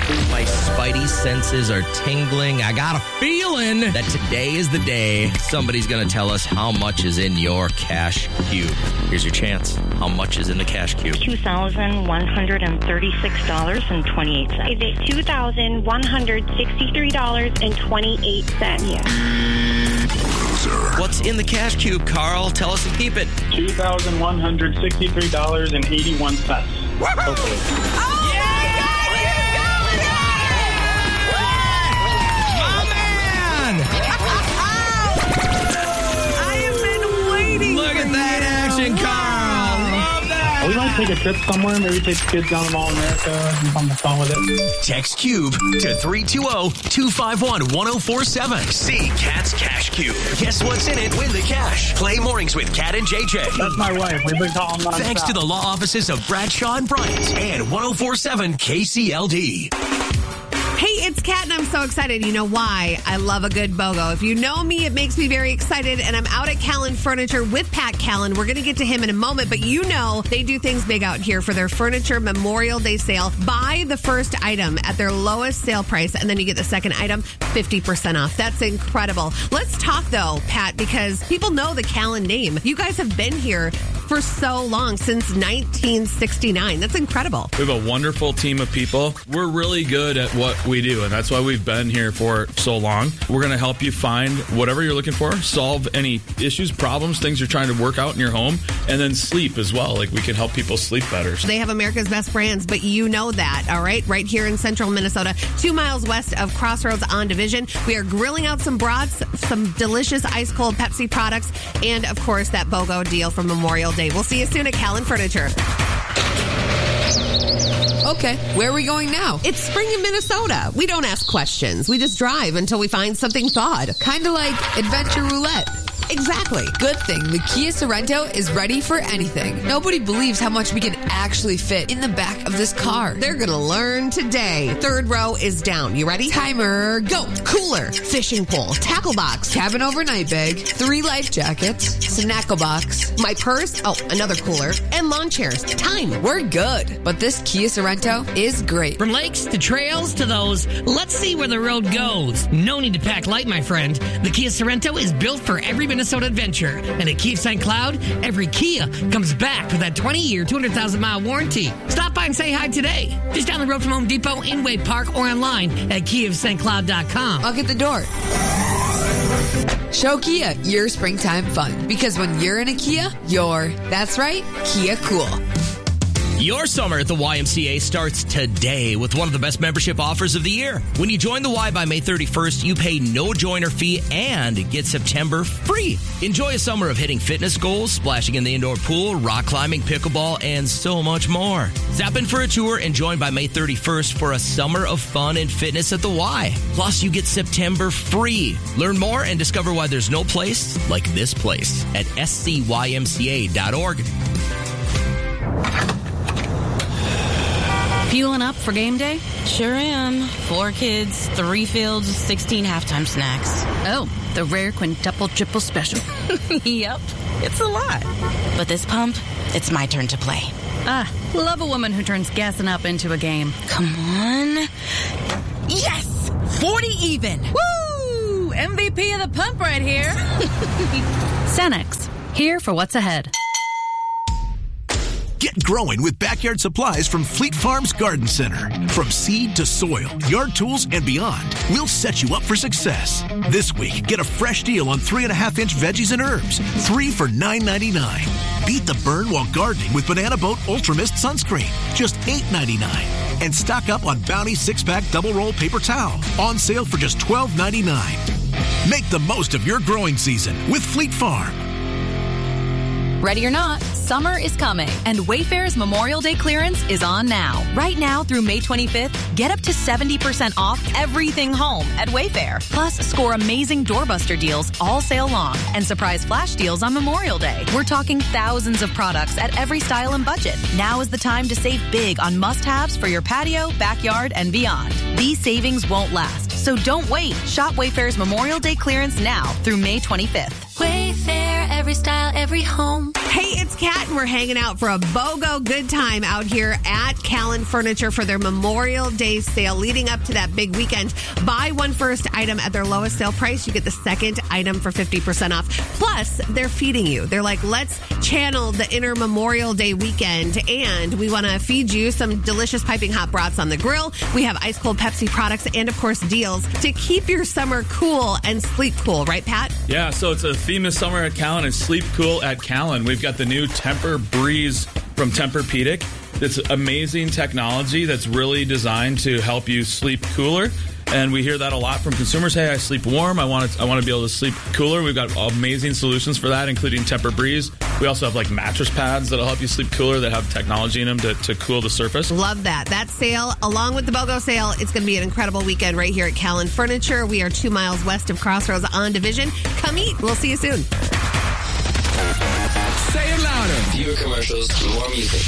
My spidey senses are tingling. I got a feeling that today is the day somebody's going to tell us how much is in your cash cube. Here's your chance. How much is in the cash cube? $2,136.28. Is it $2,163.28? Yeah. What's in the cash cube, Carl? Tell us and keep it. $2,163.81. Hopefully. Look at that action, Carl. Love that. We might take a trip somewhere. Maybe take the kids down to Mall of America and have fun with it. Text Cube to 320-251-1047. See Cat's Cash Cube. Guess what's in it? Win the cash. Play mornings with Cat and JJ. That's my wife. We've been calling nonstop. Thanks to the law offices of Bradshaw and Bryant and 1047 KCLD. Hey, it's Kat, and I'm so excited. You know why? I love a good BOGO. If you know me, it makes me very excited, and I'm out at Callan Furniture with Pat Callan. We're going to get to him in a moment, but you know they do things big out here for their Furniture Memorial Day sale. Buy the first item at their lowest sale price, and then you get the second item 50% off. That's incredible. Let's talk, though, Pat, because people know the Callan name. You guys have been here for so long, since 1969. That's incredible. We have a wonderful team of people. We're really good at what we do, and that's why we've been here for so long. We're going to help you find whatever you're looking for, solve any issues, problems, things you're trying to work out in your home, and then sleep as well. Like, we can help people sleep better. They have America's best brands, but you know that, all right? Right here in central Minnesota, 2 miles west of Crossroads on Division. We are grilling out some brats, some delicious ice-cold Pepsi products, and, of course, that BOGO deal from Memorial Day. We'll see you soon at Callan Furniture. Okay, where are we going now? It's spring in Minnesota. We don't ask questions. We just drive until we find something thawed. Kind of like Adventure Roulette. Exactly. Good thing the Kia Sorento is ready for anything. Nobody believes how much we can actually fit in the back of this car. They're going to learn today. Third row is down. You ready? Timer, go. Cooler, fishing pole, tackle box, Cabin overnight bag, 3 life jackets, snackle box, my purse, another cooler, and lawn chairs. Time. We're good. But this Kia Sorento is great. From lakes to trails to those, let's see where the road goes. No need to pack light, my friend. The Kia Sorento is built for every Minnesota adventure. And at Kia of St. Cloud, every Kia comes back with that 20-year, 200,000-mile warranty. Stop by and say hi today. Just down the road from Home Depot, in Wade Park, or online at KiaofStCloud.com. I'll get the door. Show Kia your springtime fun. Because when you're in a Kia, that's right, Kia cool. Your summer at the YMCA starts today with one of the best membership offers of the year. When you join the Y by May 31st, you pay no joiner fee and get September free. Enjoy a summer of hitting fitness goals, splashing in the indoor pool, rock climbing, pickleball, and so much more. Zap in for a tour and join by May 31st for a summer of fun and fitness at the Y. Plus, you get September free. Learn more and discover why there's no place like this place at scymca.org. Fueling up for game day? Sure am. 4 kids, 3 fields, 16 halftime snacks. Oh, the rare quintuple triple special. Yep, it's a lot. But this pump, it's my turn to play. Love a woman who turns gassing up into a game. Come on. Yes! 40 even. Woo! MVP of the pump right here. Cenex, here for what's ahead. Get growing with backyard supplies from Fleet Farms Garden Center. From seed to soil, yard tools, and beyond, we'll set you up for success. This week, get a fresh deal on 3.5-inch veggies and herbs, 3 for $9.99. Beat the burn while gardening with Banana Boat Ultra Mist Sunscreen, just $8.99. And stock up on Bounty 6-pack double roll paper towel, on sale for just $12.99. Make the most of your growing season with Fleet Farm. Ready or not, summer is coming, and Wayfair's Memorial Day clearance is on now. Right now through May 25th, get up to 70% off everything home at Wayfair. Plus, score amazing doorbuster deals all sale long and surprise flash deals on Memorial Day. We're talking thousands of products at every style and budget. Now is the time to save big on must-haves for your patio, backyard, and beyond. These savings won't last, so don't wait. Shop Wayfair's Memorial Day clearance now through May 25th. Wayfair, every style, every home. Hey, it's Kat, and we're hanging out for a BOGO good time out here at Callan Furniture for their Memorial Day sale leading up to that big weekend. Buy one first item at their lowest sale price. You get the second item for 50% off. Plus, they're feeding you. They're like, let's channel the inner Memorial Day weekend, and we want to feed you some delicious piping hot brats on the grill. We have ice cold Pepsi products and, of course, deals to keep your summer cool and sleep cool. Right, Pat? Yeah, so it's a theme of summer at Callan and sleep cool at Callan. We've got the new Tempur-Breeze from Tempur-Pedic. It's amazing technology that's really designed to help you sleep cooler. And we hear that a lot from consumers. Hey, I sleep warm. I want to be able to sleep cooler. We've got amazing solutions for that, including Tempur-Breeze. We also have like mattress pads that'll help you sleep cooler that have technology in them to cool the surface. Love that. That sale, along with the BOGO sale, it's going to be an incredible weekend right here at Callan Furniture. We are 2 miles west of Crossroads on Division. Come eat. We'll see you soon. Say it louder. Fewer commercials, more music.